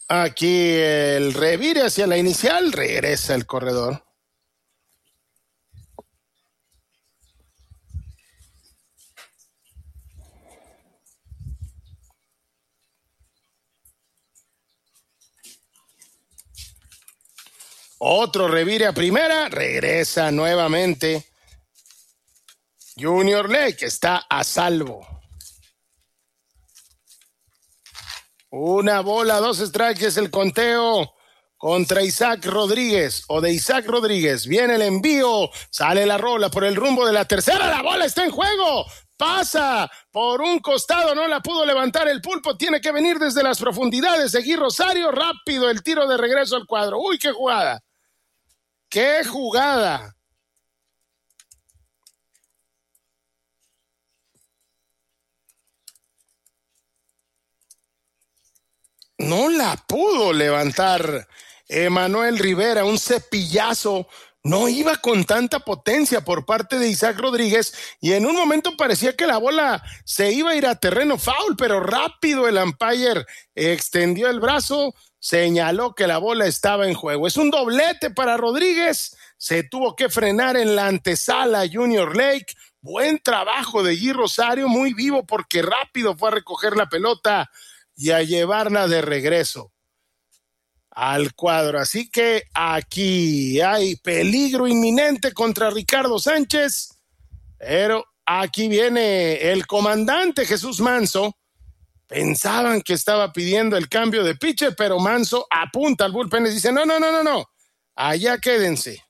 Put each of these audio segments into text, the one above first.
Aquí el revire hacia la inicial, regresa el corredor. Otro revire a primera, regresa nuevamente. Junior Lake está a salvo. Una bola, 2 strikes es el conteo contra Isaac Rodríguez o de Isaac Rodríguez. Viene el envío, sale la rola por el rumbo de la tercera. La bola está en juego. Pasa por un costado, no la pudo levantar el pulpo. Tiene que venir desde las profundidades de Gui Rosario. Rápido el tiro de regreso al cuadro. ¡Uy, qué jugada! ¡Qué jugada! No la pudo levantar Emanuel Rivera, un cepillazo. No iba con tanta potencia por parte de Isaac Rodríguez y en un momento parecía que la bola se iba a ir a terreno foul, pero rápido el umpire extendió el brazo, señaló que la bola estaba en juego. Es un doblete para Rodríguez, se tuvo que frenar en la antesala Junior Lake. Buen trabajo de Gui Rosario, muy vivo porque rápido fue a recoger la pelota y a llevarla de regreso al cuadro. Así que aquí hay peligro inminente contra Ricardo Sánchez, pero aquí viene el comandante Jesús Manso. Pensaban que estaba pidiendo el cambio de pitcher, pero Manso apunta al bullpen y dice, no, allá quédense.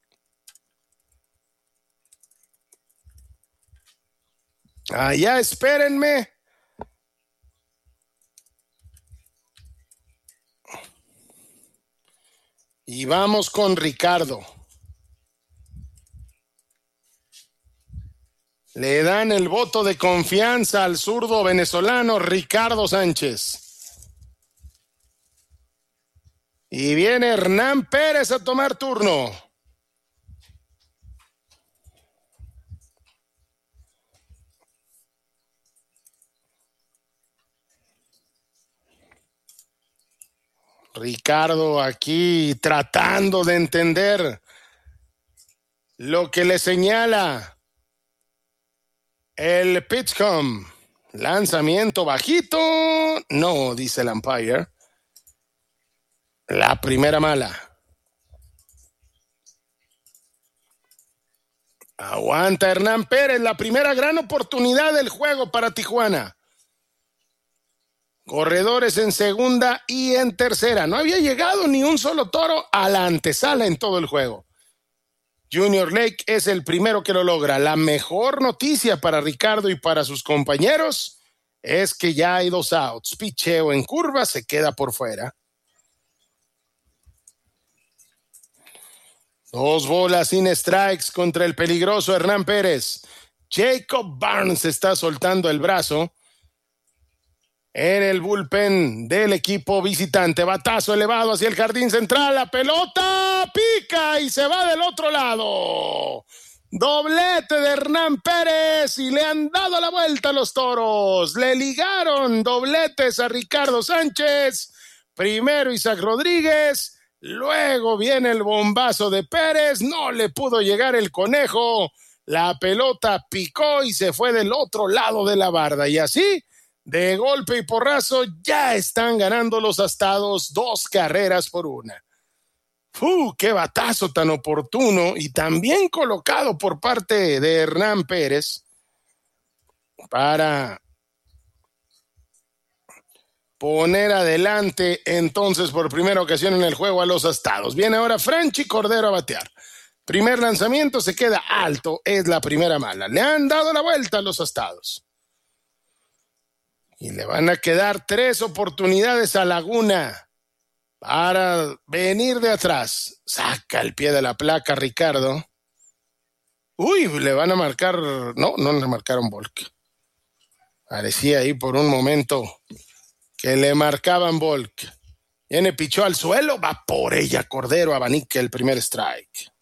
Allá espérenme. Y vamos con Ricardo. Le dan el voto de confianza al zurdo venezolano Ricardo Sánchez. Y viene Hernán Pérez a tomar turno. Ricardo aquí tratando de entender lo que le señala el pitchcom. Lanzamiento bajito. No, dice el umpire. La primera mala. Aguanta Hernán Pérez, la primera gran oportunidad del juego para Tijuana. Corredores en segunda y en tercera. No había llegado ni un solo toro a la antesala en todo el juego. Junior Lake es el primero que lo logra. La mejor noticia para Ricardo y para sus compañeros es que ya hay 2 outs. Picheo en curva, se queda por fuera. 2 bolas sin strikes contra el peligroso Hernán Pérez. Jacob Barnes está soltando el brazo en el bullpen del equipo visitante. Batazo elevado hacia el jardín central. La pelota pica y se va del otro lado. Doblete de Hernán Pérez y le han dado la vuelta a los toros. Le ligaron dobletes a Ricardo Sánchez. Primero Isaac Rodríguez. Luego viene el bombazo de Pérez. No le pudo llegar el conejo. La pelota picó y se fue del otro lado de la barda. Y así, de golpe y porrazo, ya están ganando los Astados 2 carreras por 1. ¡Qué batazo tan oportuno y tan bien colocado por parte de Hernán Pérez para poner adelante entonces por primera ocasión en el juego a los Astados. Viene ahora Franchi Cordero a batear. Primer lanzamiento, se queda alto, es la primera mala. Le han dado la vuelta a los Astados. Y le van a quedar 3 oportunidades a Laguna para venir de atrás. Saca el pie de la placa Ricardo. Le van a marcar. No le marcaron Volk. Parecía ahí por un momento que le marcaban Volk. Viene, pichó al suelo, va por ella Cordero, abanica el primer strike.